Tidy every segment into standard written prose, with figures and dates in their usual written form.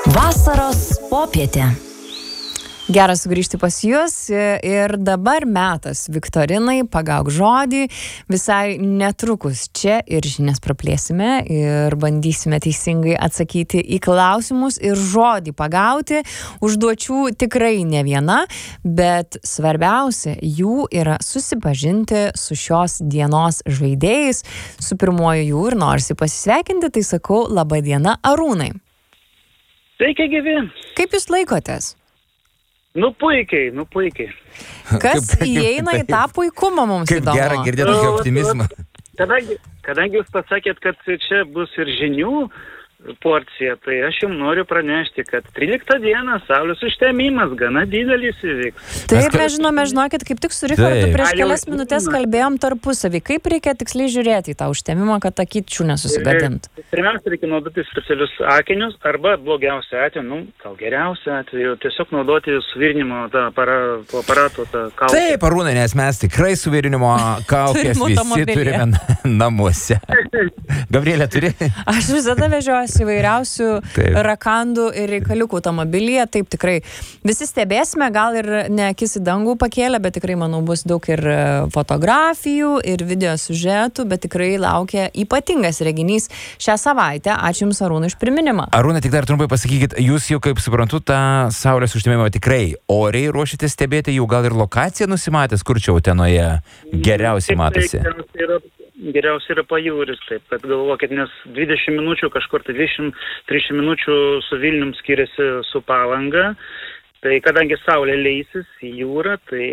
Vasaros popietė. Geras sugrįžti pas jūs ir dabar metas viktorinai Pagauk žodį. Visai netrukus čia ir žinias praplėsime ir bandysime teisingai atsakyti į klausimus ir žodį pagauti. Užduočių tikrai ne viena, bet svarbiausia jų yra susipažinti su šios dienos žaidėjais. Su pirmuoju jų ir norisi pasisveikinti, tai sakau laba diena Arūnai. Sveiki gyvi. Kaip jūs laikotės? Nu puikiai. Kas įeina į tą puikumą mums įdomu? Kaip gera girdėti tokį optimizmą. Kadangi jūs pasakėt, kad čia bus ir žinių porcija, tai aš jums noriu pranešti, kad 13 dieną saulės užtemimas gana didelis įvyks. Taip, mes žinokit, kaip tik su Richardu prieš kelias minutės kalbėjom tarpusavį. Kaip reikia tiksliai žiūrėti į tą užtemimą, kad akyčių nesusigadint? Pirmiausia, reikia naudoti specialius akinius arba blogiausia atveju, gal geriausia atveju, tiesiog naudoti suvirinimo aparato kaukę. Taip, Arūnai, nes mes tikrai suvirinimo kaukės visi turime namuose. Gabrielė, turi? Aš visada vežiuosi įvairiausių rakandų ir reikaliukų automobilyje. Taip, tikrai. Visi stebėsime, gal ir ne akis į dangų pakėlę, bet tikrai, manau, bus daug ir fotografijų, ir video siužetų, bet tikrai laukia ypatingas reginys šią savaitę. Ačiū Jums, Arūnai, už priminimą. Arūnai, tik dar trumpai pasakykit, jūs jau, kaip suprantu, tą saulės užtemimą tikrai oriai ruošite stebėti, jau gal ir lokaciją nusimatęs, kur čia Utenoje geriausiai matosi? Geriausia yra pajūris, taip, kad galvokit, nes 20 minučių kažkur, tai 20-30 minučių su Vilnium skiriasi su Palanga, tai kadangi saulė leisis į jūrą, tai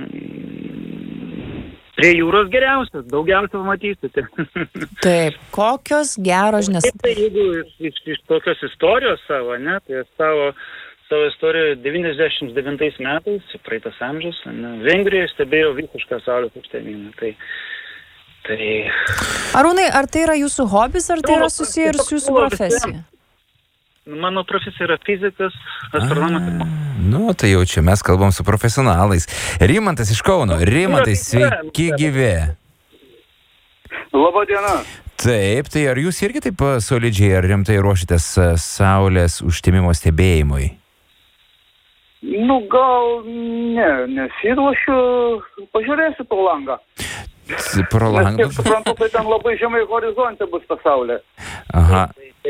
prie jūros geriausias, daugiausia pamatysite. Taip, kokios geros žinios. Taip, tai jeigu iš tokios istorijos savo, ne, tai savo istorijoje 99 metais, praeitas amžius, Vengrijoje stebėjau visišką saulės užtemimą, tai... Arūnai, ar tai yra jūsų hobis, ar tai yra susiję ir su jūsų profesija? Mano profesija yra fizikas, astronomas. Tai jau čia mes kalbam su profesionalais. Rimantas iš Kauno. Rimantai, sveiki gyvi. Labą dieną. Taip, tai ar jūs irgi taip solidžiai ar rimtai ruošitės saulės užtemimo stebėjimui? Gal nesiruošiu, pažiūrėsiu pro langą. Pro langą? Nes kiek suprantu, tai ten labai žemai horizonte bus ta saulė. Aha.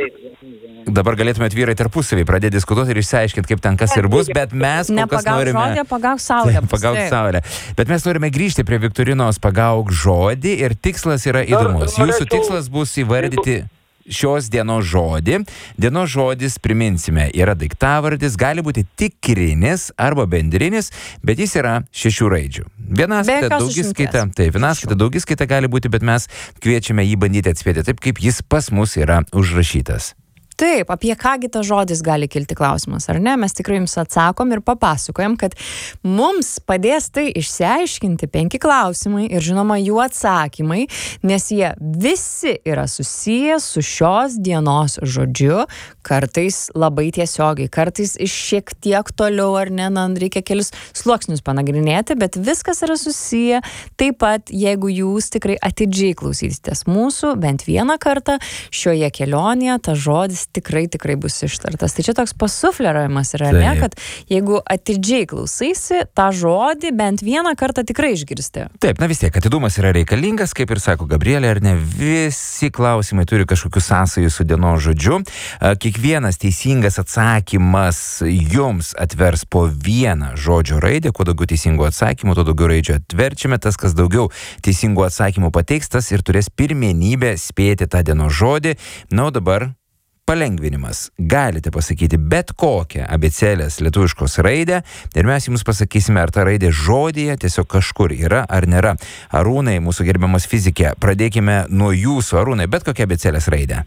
Dabar galėtumėt vyrai tarpusavį pradėti diskutuoti ir išsiaiškinti, kaip ten kas ir bus, bet mes kol kas norime... Ne pagauk saulę. Pagauk saulę. Bet mes norime grįžti prie viktorinos Pagauk žodį ir tikslas yra įdomus. Jūsų tikslas bus įvardyti šios dienos žodį. Dienos žodis, priminsime, yra daiktavardis, gali būti tikrinis arba bendrinis, bet jis yra 6 raidžių. Vienaskaita, daugiskaita, vienaskaita, daugiskaita gali būti, bet mes kviečiame jį bandyti atspėti taip, kaip jis pas mus yra užrašytas. Taip, apie kągi tas žodis gali kilti klausimas, ar ne? Mes tikrai jums atsakom ir papasakojam, kad mums padės tai išsiaiškinti 5 klausimai ir žinoma jų atsakymai, nes jie visi yra susiję su šios dienos žodžiu, kartais labai tiesiogiai, kartais iš šiek tiek toliau, ar ne, reikia kelis sluoksnius panagrinėti, bet viskas yra susiję. Taip pat, jeigu jūs tikrai atidžiai klausysitės mūsų, bent vieną kartą šioje kelionėje, tas žodis tikrai bus ištartas. Tai čia toks pasufleravimas yra, ne, kad jeigu atidžiai klausaisi, tą žodį bent vieną kartą tikrai išgirsti. Taip, vis tiek, atidumas yra reikalingas, kaip ir sako Gabrielė, ar ne, visi klausimai turi kažkokių sąsajų su dienos žodžiu. Kiekvienas teisingas atsakymas jums atvers po vieną žodžio raidę, kuo daugiau teisingų atsakymų, tuo daugiau raidžių atverčiame, tas, kas daugiau teisingų atsakymų pateiks, tas ir turės pirmenybę spėti tą dienos žodį. O dabar palengvinimas. Galite pasakyti bet kokią abėcėlės lietuviškos raidę ir mes jums pasakysime, ar ta raidė žodyje tiesiog kažkur yra ar nėra. Arūnai, mūsų gerbiamas fizikė, pradėkime nuo jūsų. Arūnai, bet kokią abėcėlės raidę.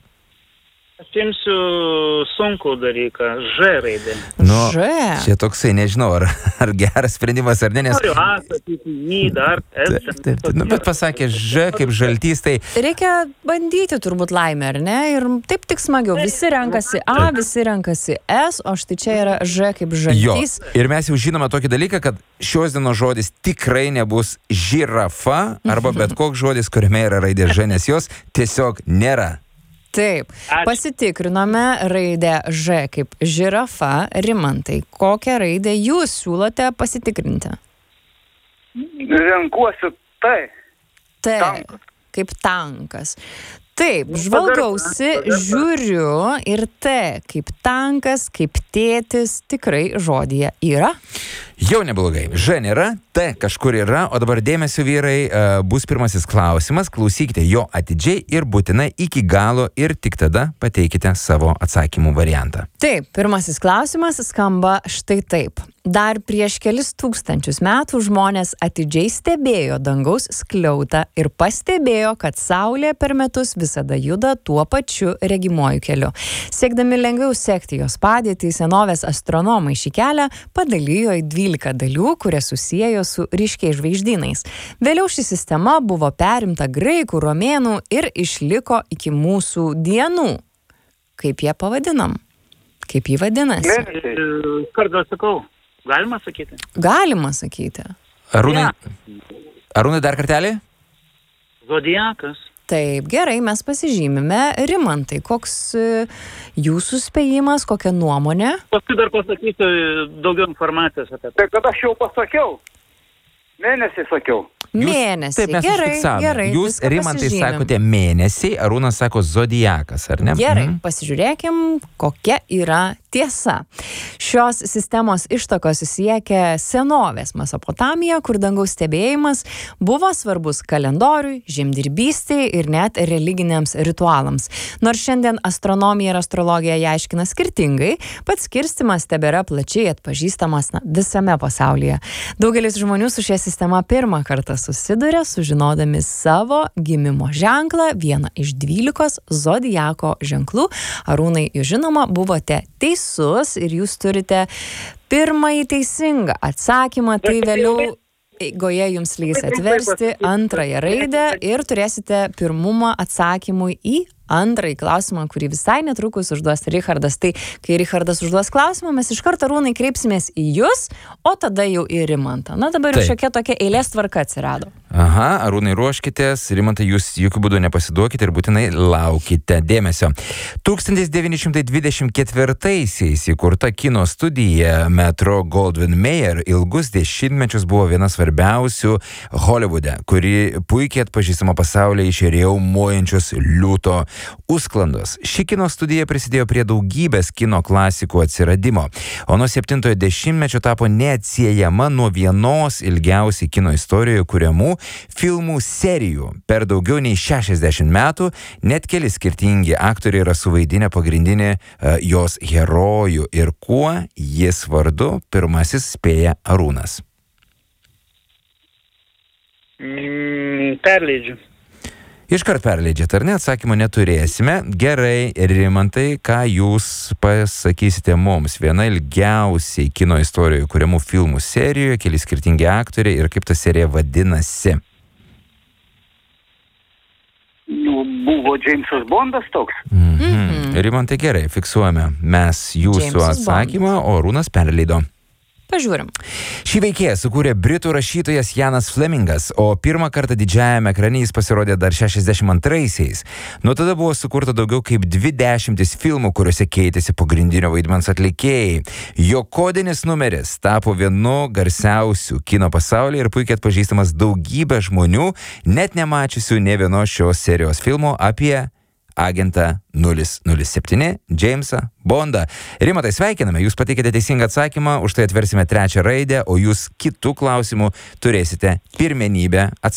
Aš imsiu sunkų dalyką, Ž raidę. Ž? Čia toksai, nežinau, ar geras sprendimas, ar ne, nes... Noriu A, sakyti, J, dar S. Bet pasakė Ž kaip žaltys, tai... Reikia bandyti turbūt laimę, ar ne? Ir taip tik smagiau. Visi renkasi A, visi renkasi S, o štai čia yra Ž kaip žaltys. Jo, ir mes jau žinome tokį dalyką, kad šios dienos žodis tikrai nebus žirafa, arba bet koks žodis, kuriame yra raidė Ž, nes jos tiesiog nėra. Taip, Ačiū. pasitikrinome raidę Ž kaip žirafa. Rimantai, kokią raidę jūs siūlote pasitikrinti? Renkuosi tai. T, Tankas. kaip tankas. Taip, žvalgausi, žiūriu ir T, kaip tankas, kaip tėtis, tikrai žodyje yra. Jau neblogai. Ž nėra, T kažkur yra, o dabar dėmesio vyrai, bus pirmasis klausimas. Klausykite jo atidžiai ir būtinai iki galo ir tik tada pateikite savo atsakymų variantą. Taip, pirmasis klausimas skamba štai taip. Dar prieš kelis tūkstančius metų žmonės atidžiai stebėjo dangaus skliautą ir pastebėjo, kad Saulė per metus visada juda tuo pačiu regimuoju keliu. Siekdami lengviau sekti jos padėtį, senovės astronomai šį kelią padalijo į 12 dalių, kurias susiejo su ryškiais žvaigždynais. Vėliau ši sistema buvo perimta graikų, romėnų ir išliko iki mūsų dienų. Kaip ją pavadinam? Kaip jį vadinasi? Mėnesiai. Kartą sakau, galima sakyti? Galima sakyti. Arūnai, dar kartelį? Zodiakas. Taip, gerai, mes pasižymime. Rimantai, koks jūsų spėjimas, kokia nuomonė? Paskui dar pasakysiu daugiau informacijos apie tai. Tai kad aš jau pasakiau. Mėnesį sakiau. Mėnesį. Taip, mes Gerai, užfiksavome. gerai. Jūs, viską Rimantai, pasižymim. sakote mėnesiai, Arūnas sako zodiakas, ar ne? Gerai, pasižiūrėkim, kokia yra tiesa. Šios sistemos ištakos siekia senovės Mesopotamiją, kur dangaus stebėjimas buvo svarbus kalendoriui, žemdirbystei ir net religiniams ritualams. Nors šiandien astronomija ir astrologija ją aiškina skirtingai, pats skirstymas tebėra plačiai atpažįstamas visame pasaulyje. Daugelis žmonių su šia sistema pirmą kartą susiduria, sužinodami savo gimimo ženklą, vieną iš 12 zodiako ženklų. Arūnai, jūs žinoma, buvote teisus ir jūs turite pirmąjį teisingą atsakymą, tai vėliau eigoje jums leis atversti antrąją raidę ir turėsite pirmumą atsakymui į antrąjį klausimą, kurį visai netrukus užduos Richardas. Tai kai Richardas užduos klausimą, mes iš karto, Arūnai, kreipsimės į jūs, o tada jau į Rimantą. Na, dabar jau šiokia tokia eilės tvarka atsirado. Aha, Arūnai, ruoškitės. Rimantai, jūs jokių būdų nepasiduokite ir būtinai laukite dėmesio. 1924-aisiais įkurta kino studija Metro Goldwyn Mayer ilgus dešimtmečius buvo viena svarbiausių Holivude, kuri puikiai atpažįstama pasaulyje iš riaumojančios liūto užsklandos. Ši kino studija prisidėjo prie daugybės kino klasikų atsiradimo, o nuo 70-ojo dešimtmečio tapo neatsiejama nuo vienos ilgiausiai kino istorijoje kuriamų filmų serijų. Per daugiau nei 60 metų net keli skirtingi aktoriai yra suvaidinę pagrindinį jos herojų. Ir kuo jis vardu, pirmasis spėja Arūnas. Perleidžiu. Iškart perleidžiat, ar ne? Atsakymo neturėsime. Gerai, Rimantai, ką jūs pasakysite mums? Viena ilgiausiai kino istorijoje kuriamų filmų serijoje, keli skirtingi aktoriai ir kaip ta serija vadinasi? Nu, buvo Džeimsas Bondas toks. Rimantai, gerai, fiksuojame mes jūsų Džeimsas atsakymą, o Arūnas perleido. Pažiūrim. Šį veikėją sukūrė britų rašytojas Janas Flemingas, o pirmą kartą didžiajame ekrane jis pasirodė dar 62-aisiais. Nuo tada buvo sukurta daugiau kaip 20 filmų, kuriuose keitėsi pagrindinio vaidmens atlikėjai. Jo kodinis numeris tapo vienu garsiausių kino pasaulyje ir puikiai atpažįstamas daugybė žmonių, net nemačiusių ne vienos šios serijos filmo apie agentą 007 Džeimsą Bondą. Rimantai, sveikiname, jūs pateikėte teisingą atsakymą, už tai atversime trečią raidę, o jūs kitų klausimų turėsite pirmenybę atsakymą.